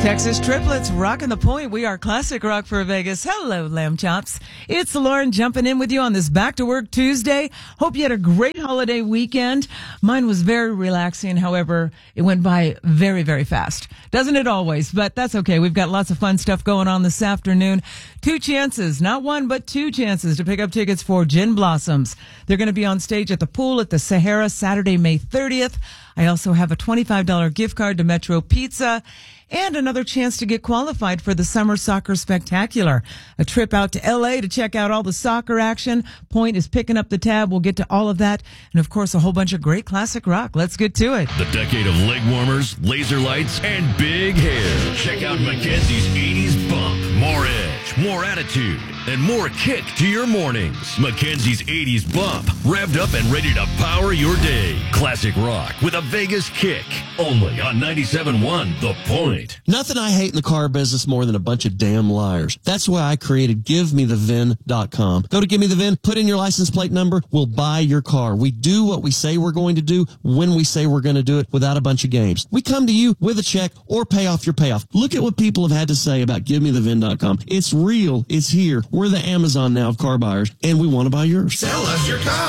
Texas Triplets rocking the point. We are Classic Rock for Vegas. Hello, Lamb Chops. It's Lauren jumping in with you on this Back to Work Tuesday. Hope you had a great holiday weekend. Mine was very relaxing. However, it went by very, very fast. Doesn't it always? But that's okay. We've got lots of fun stuff going on this afternoon. 2 chances, not 1, but 2 chances to pick up tickets for Gin Blossoms. They're going to be on stage at the pool at the Sahara Saturday, May 30th. I also have a $25 gift card to Metro Pizza and another chance to get qualified for the Summer Soccer Spectacular. A trip out to L.A. to check out all the soccer action. Point is picking up the tab. We'll get to all of that. And, of course, a whole bunch of great classic rock. Let's get to it. The decade of leg warmers, laser lights, and big hair. Check out Mackenzie's 80s Bump. More edge, more attitude, and more kick to your mornings. Mackenzie's 80s Bump. Revved up and ready to power your day. Classic rock with a Vegas kick. Only on 97.1 The Point. Nothing I hate in the car business more than a bunch of damn liars. That's why I created GiveMeTheVIN.com. Go to Give Me the VIN, put in your license plate number, we'll buy your car. We do what we say we're going to do when we say we're going to do it without a bunch of games. We come to you with a check or pay off your payoff. Look at what people have had to say about GiveMeTheVIN.com. It's real. It's here. We're the Amazon now of car buyers, and we want to buy yours. Sell us your car.